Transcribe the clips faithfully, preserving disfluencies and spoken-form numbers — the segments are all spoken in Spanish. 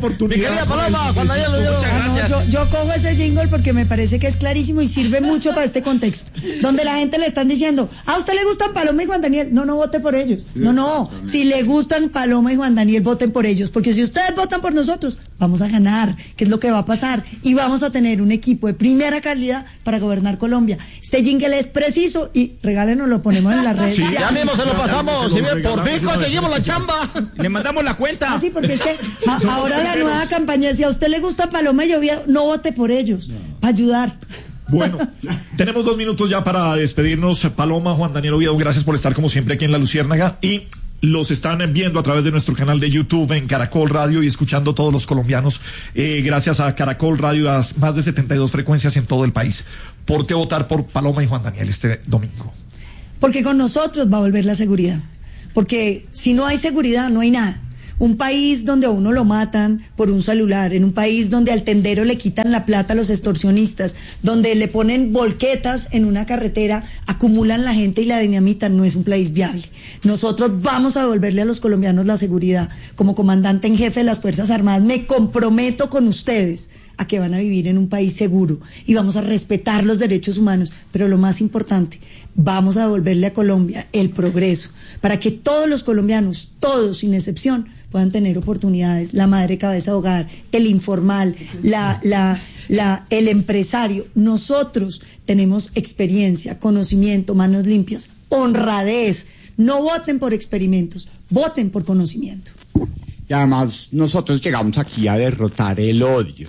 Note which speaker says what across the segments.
Speaker 1: oportunidad.
Speaker 2: Mi querida Paloma, Juan Daniel Oviedo.
Speaker 3: Muchas gracias.
Speaker 4: No, yo, yo cojo ese jingle porque me parece que es clarísimo y sirve mucho para este contexto, donde la gente le están diciendo, ¿a usted le gustan Paloma y Juan Daniel? No, no vote por ellos. No, no, si le gustan Paloma y Juan Daniel, voten por ellos, porque si ustedes votan por nosotros, vamos a ganar, que es lo que va a pasar, y vamos a tener un equipo de primera calidad para gobernar Colombia. Este jingle es preciso y regálenos, lo ponemos en la red.
Speaker 2: Sí, ya. ya mismo se lo pasamos, si bien, por fin conseguimos la chamba.
Speaker 3: Le mandamos la cuenta.
Speaker 4: Ah, sí, porque es que a, ahora la nueva campaña, si a usted le gusta Paloma y Oviedo, no vote por ellos, no. Para ayudar.
Speaker 1: Bueno, tenemos dos minutos ya para despedirnos. Paloma, Juan Daniel Oviedo, gracias por estar como siempre aquí en La Luciérnaga, y los están viendo a través de nuestro canal de YouTube en Caracol Radio y escuchando todos los colombianos, eh, gracias a Caracol Radio, a más de setenta y dos frecuencias en todo el país. ¿Por qué votar por Paloma y Juan Daniel este domingo?
Speaker 4: Porque con nosotros va a volver la seguridad, porque si no hay seguridad no hay nada. Un país donde a uno lo matan por un celular, en un país donde al tendero le quitan la plata a los extorsionistas, donde le ponen volquetas en una carretera, acumulan la gente y la dinamitan, no es un país viable. Nosotros vamos a devolverle a los colombianos la seguridad. Como comandante en jefe de las Fuerzas Armadas me comprometo con ustedes a que van a vivir en un país seguro y vamos a respetar los derechos humanos, pero lo más importante, vamos a devolverle a Colombia el progreso, para que todos los colombianos, todos sin excepción, puedan tener oportunidades, la madre cabeza de hogar, el informal, la, la, la, el empresario. Nosotros tenemos experiencia, conocimiento, manos limpias, honradez. No voten por experimentos, voten por conocimiento.
Speaker 5: Y además nosotros llegamos aquí a derrotar el odio,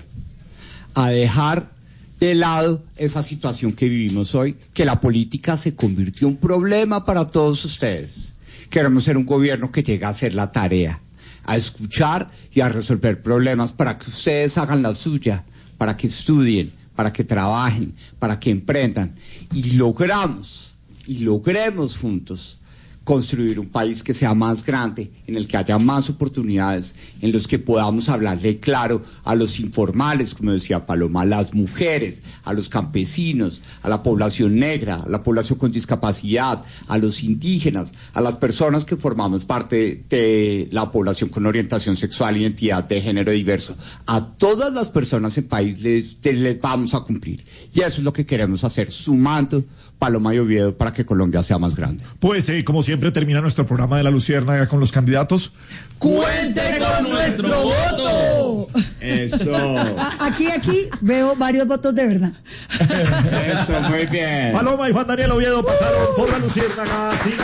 Speaker 5: a dejar de lado esa situación que vivimos hoy, que la política se convirtió en un problema para todos ustedes. Queremos ser un gobierno que llegue a hacer la tarea, a escuchar y a resolver problemas para que ustedes hagan la suya, para que estudien, para que trabajen, para que emprendan y logramos, y logremos juntos construir un país que sea más grande, en el que haya más oportunidades, en los que podamos hablarle claro a los informales, como decía Paloma, a las mujeres, a los campesinos, a la población negra, a la población con discapacidad, a los indígenas, a las personas que formamos parte de la población con orientación sexual, identidad de género diverso. A todas las personas en país les, les vamos a cumplir. Y eso es lo que queremos hacer, sumando Paloma y Oviedo para que Colombia sea más grande.
Speaker 1: Pues eh, como siempre termina nuestro programa de La Luciérnaga con los candidatos.
Speaker 3: ¡Cuente con nuestro voto!
Speaker 5: Eso.
Speaker 4: A, aquí, aquí veo varios votos de verdad.
Speaker 5: Eso, muy bien.
Speaker 1: Paloma y Juan Daniel Oviedo pasaron por La Luciérnaga.